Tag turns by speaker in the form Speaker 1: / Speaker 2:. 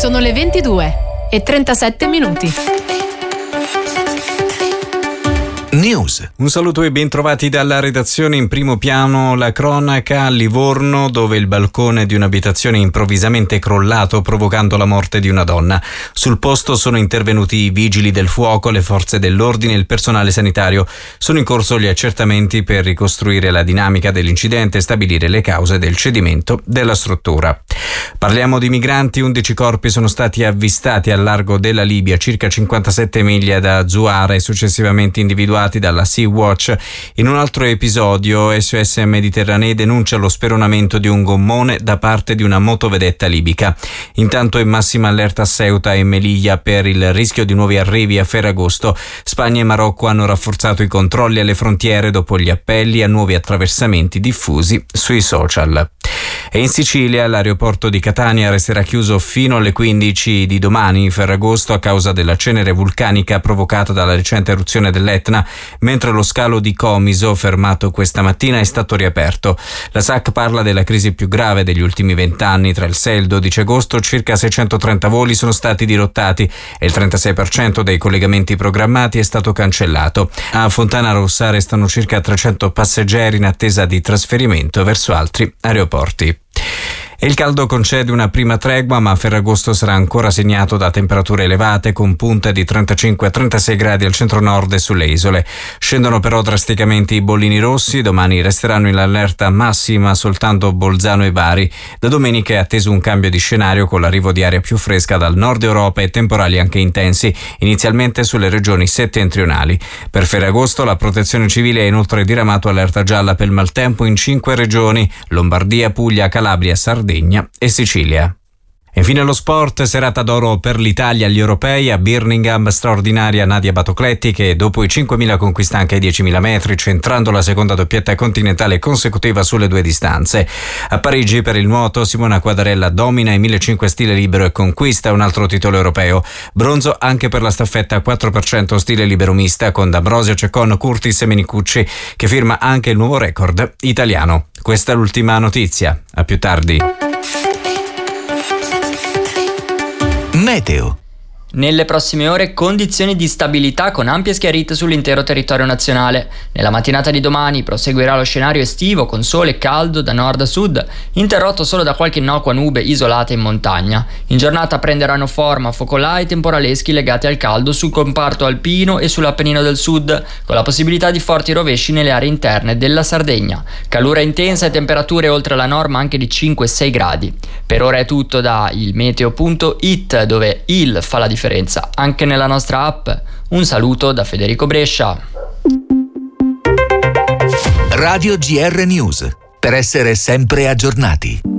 Speaker 1: Sono le 22:37.
Speaker 2: News. Un saluto e bentrovati dalla redazione. In primo piano la cronaca a Livorno, dove il balcone di un'abitazione è improvvisamente crollato, provocando la morte di una donna. Sul posto sono intervenuti i vigili del fuoco, le forze dell'ordine e il personale sanitario. Sono in corso gli accertamenti per ricostruire la dinamica dell'incidente e stabilire le cause del cedimento della struttura. Parliamo di migranti. 11 corpi sono stati avvistati al largo della Libia, circa 57 miglia da Zuara, e successivamente individuati dalla Sea-Watch. In un altro episodio, SOS Mediterranee denuncia lo speronamento di un gommone da parte di una motovedetta libica. Intanto è massima allerta a Ceuta e Melilla per il rischio di nuovi arrivi a Ferragosto. Spagna e Marocco hanno rafforzato i controlli alle frontiere dopo gli appelli a nuovi attraversamenti diffusi sui social. E in Sicilia l'aeroporto di Catania resterà chiuso fino alle 15 di domani, Ferragosto, a causa della cenere vulcanica provocata dalla recente eruzione dell'Etna, mentre lo scalo di Comiso, fermato questa mattina, è stato riaperto. La SAC parla della crisi più grave degli ultimi 20 anni. Tra il 6 e il 12 agosto circa 630 voli sono stati dirottati e il 36% dei collegamenti programmati è stato cancellato. A Fontana Rossa restano circa 300 passeggeri in attesa di trasferimento verso altri aeroporti. E il caldo concede una prima tregua, ma Ferragosto sarà ancora segnato da temperature elevate, con punte di 35 a 36 gradi al centro-nord e sulle isole. Scendono però drasticamente i bollini rossi. Domani resteranno in allerta massima soltanto Bolzano e Bari. Da domenica è atteso un cambio di scenario, con l'arrivo di aria più fresca dal nord Europa e temporali anche intensi, inizialmente sulle regioni settentrionali. Per Ferragosto la Protezione Civile ha inoltre diramato allerta gialla per il maltempo in 5 regioni: Lombardia, Puglia, Calabria, Sardegna e Sicilia. E infine lo sport, serata d'oro per l'Italia agli europei. A Birmingham straordinaria Nadia Batocletti, che dopo i 5.000 conquista anche i 10.000 metri, centrando la seconda doppietta continentale consecutiva sulle due distanze. A Parigi per il nuoto Simona Quadarella domina i 1.500 stile libero e conquista un altro titolo europeo. Bronzo anche per la staffetta 4% stile libero mista, con D'Ambrosio, Ceccon, Curtis e Menicucci, che firma anche il nuovo record italiano. Questa è l'ultima notizia. A più tardi. Meteo.
Speaker 3: Nelle prossime ore condizioni di stabilità con ampie schiarite sull'intero territorio nazionale. Nella mattinata di domani proseguirà lo scenario estivo con sole e caldo da nord a sud, interrotto solo da qualche innocua nube isolata in montagna. In giornata prenderanno forma focolai e temporaleschi legati al caldo sul comparto alpino e sull'Appennino del sud, con la possibilità di forti rovesci nelle aree interne della Sardegna. Calura intensa e temperature oltre la norma anche di 5-6 gradi. Per ora è tutto da ilmeteo.it, dove il fa la differenza anche nella nostra app. Un saluto da Federico Brescia.
Speaker 2: Radio GR News, per essere sempre aggiornati.